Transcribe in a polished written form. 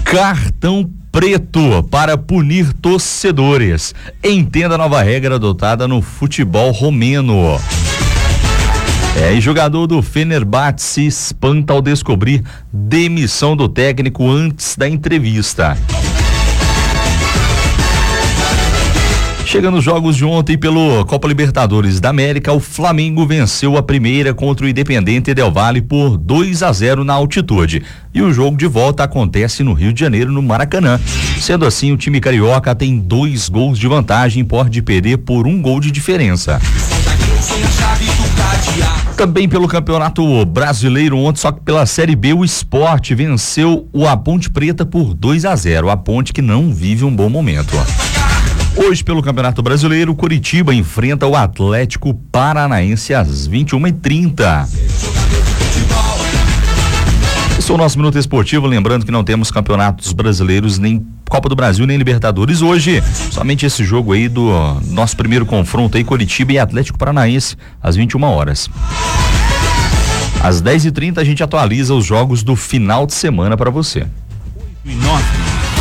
Cartão preto para punir torcedores. Entenda a nova regra adotada no futebol romeno. E jogador do Fenerbahçe se espanta ao descobrir demissão do técnico antes da entrevista. Chega nos jogos de ontem pelo Copa Libertadores da América, o Flamengo venceu a primeira contra o Independiente Del Valle por 2-0 na altitude. E o jogo de volta acontece no Rio de Janeiro, no Maracanã. Sendo assim, o time carioca tem 2 gols de vantagem e pode perder por 1 gol de diferença. Também pelo Campeonato Brasileiro ontem, só que pela Série B, o Sport venceu a Ponte Preta por 2-0. A Ponte que não vive um bom momento. Hoje, pelo Campeonato Brasileiro, Coritiba enfrenta o Atlético Paranaense às 21h30. Esse é o nosso Minuto Esportivo, lembrando que não temos campeonatos brasileiros, nem Copa do Brasil, nem Libertadores hoje. Somente esse jogo aí do nosso primeiro confronto aí, Coritiba e Atlético Paranaense, às 21 horas. Às 10h30 a gente atualiza os jogos do final de semana para você.